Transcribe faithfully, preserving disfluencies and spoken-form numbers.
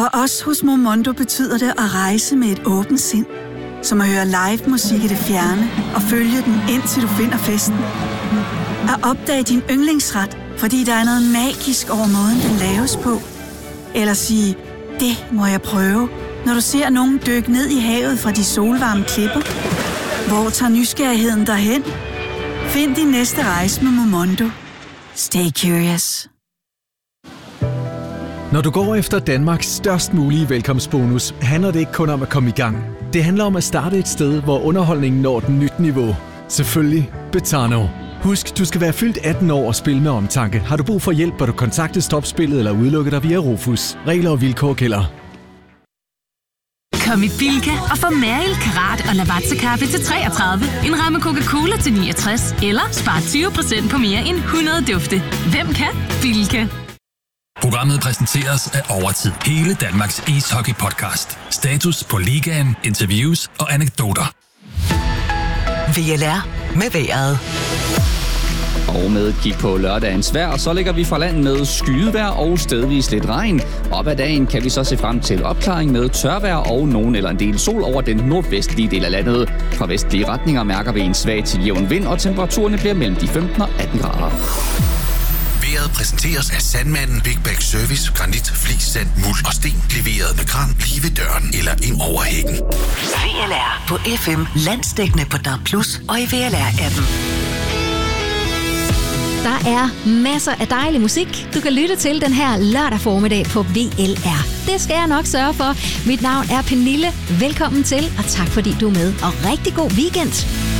For os hos Momondo betyder det at rejse med et åbent sind. Som at høre live musik i det fjerne og følge den indtil du finder festen. At opdage din yndlingsret, fordi der er noget magisk over måden, den laves på. Eller sige, det må jeg prøve, når du ser nogen dykke ned i havet fra de solvarme klipper. Hvor tager nysgerrigheden derhen? Find din næste rejse med Momondo. Stay curious. Når du går efter Danmarks størst mulige velkomstbonus, handler det ikke kun om at komme i gang. Det handler om at starte et sted, hvor underholdningen når et nyt niveau. Selvfølgelig Betano. Husk, du skal være fyldt atten år og spille med omtanke. Har du brug for hjælp, bør du kontakte Stopspillet eller udelukke dig via Rufus. Regler og vilkår gælder. Kom i Bilka og få Mariel Karat og Lavazza-kaffe til treogtredive, en ramme Coca-Cola til niogtres, eller spar tyve procent på mere end hundrede dufte. Hvem kan? Bilka. Programmet præsenteres af Overtid. Hele Danmarks ishockey-podcast. Status på ligaen, interviews og anekdoter. V L R med vejret. Og med kig på lørdagens vejr, så ligger vi fra land med skydevejr og stedvis lidt regn. Op ad dagen kan vi så se frem til opklaring med tørvejr og nogen eller en del sol over den nordvestlige del af landet. Fra vestlige retninger mærker vi en svag til jævn vind, og temperaturerne bliver mellem de femten og atten grader. Vejret præsenteres af Sandmanden Big Bag Service. Granit, flis, sand, muld og sten. Leveret med kran lige ved døren eller ind over hækken. V L R på F M, landsdækkende på D A B plus og i V L R-appen. Der er masser af dejlig musik, du kan lytte til den her lørdag formiddag på V L R. Det skal jeg nok sørge for. Mit navn er Pernille. Velkommen til, og tak fordi du er med. Og rigtig god weekend.